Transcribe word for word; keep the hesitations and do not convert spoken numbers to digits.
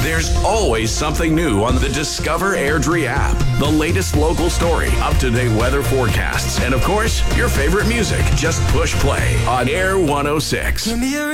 There's always something new on the Discover Airdrie app. The latest local story, up-to-date weather forecasts, and of course, your favorite music. Just push play on Air one oh six. Give me a